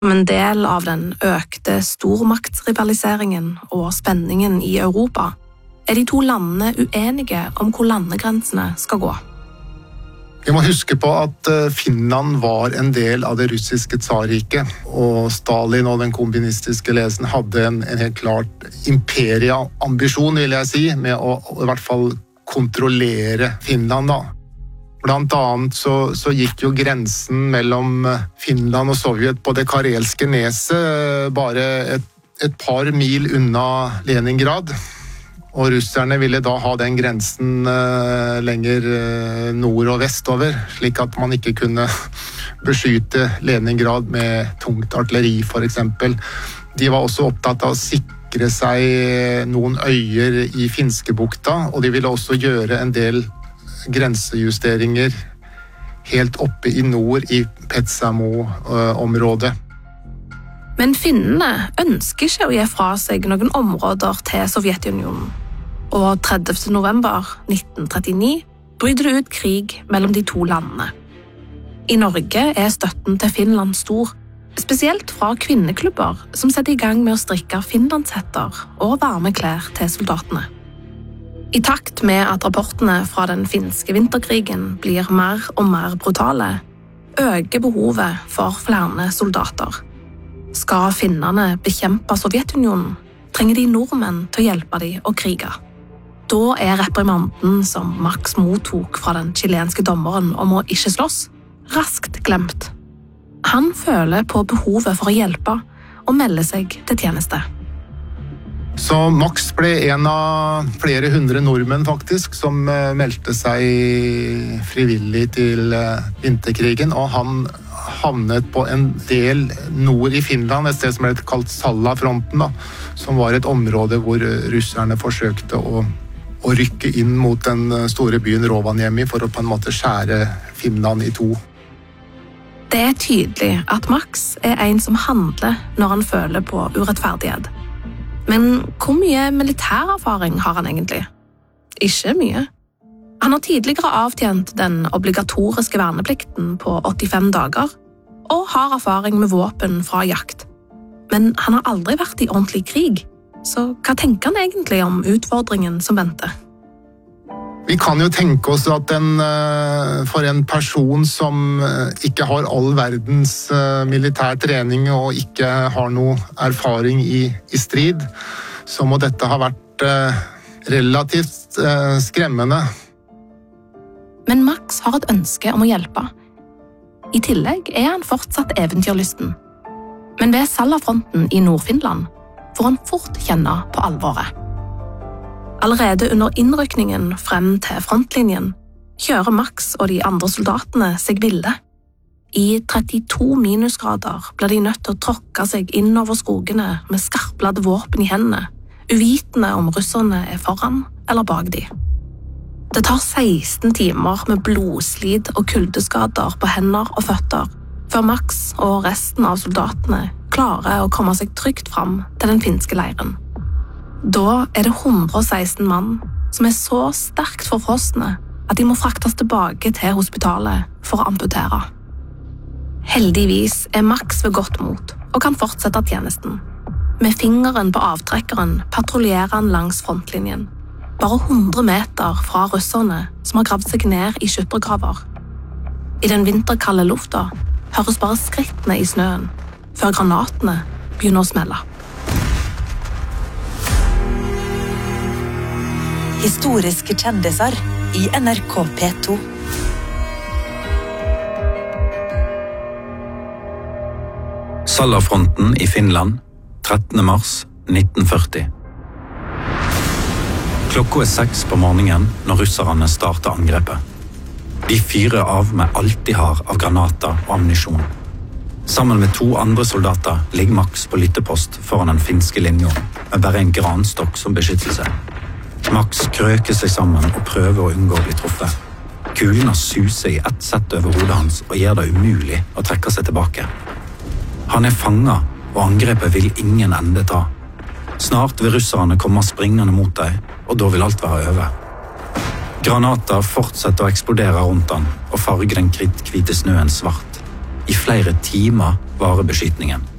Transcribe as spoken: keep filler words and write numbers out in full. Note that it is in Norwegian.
Som en del av den økte stormaktsrivaliseringen og spenningen i Europa, er de to landene uenige om hvor landegrensene skal gå. Vi må huske på at Finland var en del av det russiske tsarriket, og Stalin og den kommunistiske ledelsen hadde en, en helt klart imperieambisjon, vil jeg si, med å i hvert fall kontrollere Finland da. Blant annet så, så gikk jo grensen mellom Finland og Sovjet på det karelske neset bare et, et par mil unna Leningrad. Og russerne ville da ha den grensen uh, lenger uh, nord og vestover, slik at man ikke kunne beskytte Leningrad med tungt artilleri, for eksempel. De var også opptatt av å sikre seg noen øyer i Finskebukta, og de ville også gjøre en del grensejusteringer helt oppe i nord i Petsamo-området. Men finnene ønsker ikke å gi fra seg noen områder til Sovjetunionen. Og tredivte november nitten trettini bryter det ut krig mellom de to landene. I Norge er støtten til Finland stor, spesielt fra kvinneklubber som setter i gang med å strikke finlandshetter og varme klær til soldatene. I takt med at rapportene fra den finske vinterkrigen blir mer og mer brutale, øker behovet for flere soldater. Skal finnene bekjempe Sovjetunionen, trenger de nordmenn til å hjelpe dem å krige. Da er reprimanden som Max mottok fra den chilenske dommeren om å ikke slåss, raskt glemt. Han føler på behovet for å hjelpe og melde seg til tjeneste. Så Max ble en av flere hundre nordmenn faktisk som meldte seg frivillig til vinterkrigen, og han havnet på en del nord i Finland, et sted som ble kalt Salla-fronten, da, som var et område hvor russerne forsøkte å, å rykke inn mot den store byen Rovaniemi for å på en måte skjære Finland i to. Det er tydelig at Max er en som handler når han føler på urettferdighet. Men hvor mye militærerfaring har han egentlig? Ikke mye. Han har tidligere avtjent den obligatoriske verneplikten på åttifem dager, og har erfaring med våpen fra jakt. Men han har aldri vært i ordentlig krig, så hva tenker han egentlig om utfordringen som venter? Vi kan jo tenke oss at en, for en person som ikke har all verdens militær trening og ikke har noe erfaring i, i strid, så må dette ha vært relativt skremmende. Men Max har et ønske om å hjelpe. I tillegg er han fortsatt eventyrlysten. Men ved Salla-fronten i Nord-Finland får han fort kjenne på alvoret. Allerede under innrykningen frem til frontlinjen kjører Max og de andre soldatene seg ville. I trettito minusgrader blir de nødt til å tråkke seg innover skogene med skarpladde våpen i hendene, uvitende om russerne er foran eller bak de. Det tar seksten timer med blodslid og kuldeskader på hender og føtter før Max og resten av soldatene klarer å komme seg trygt fram til den finske leiren. Da er det hundre og seksten mann som er så sterkt forfrosne at de må fraktes tilbake til hospitalet for å amputere. Heldigvis er Max ved godt mot og kan fortsette tjenesten. Med fingeren på avtrekkeren patruljerer han langs frontlinjen, bare hundre meter fra russerne som har gravd seg ned i skyttergraver. I den vinterkalde lufta høres bare skrittene i snøen, før granatene begynner å smelle. Historiske kjendiser i N R K P to. Salla-fronten i Finland, trettende mars nitten førti. Klokka er seks på morgenen når russerne starter angrepet. De fyrer av med alt de har av granater og ammunisjon. Sammen med to andre soldater ligger Max på lyttepost foran den finske linja, med bare en granstokk som beskyttelse. Max krøker seg sammen og prøver å unngå å bli truffet. Kulene suser i ett sett over hodet hans og gjør det umulig å trekke seg tilbake. Han er fanget, og angrepet vil ingen ende ta. Snart vil russerne komme springende mot deg, og da vil alt være over. Granater fortsetter å eksplodere rundt han, og farger den kritthvite snøen svart. I flere timer varer beskytningen.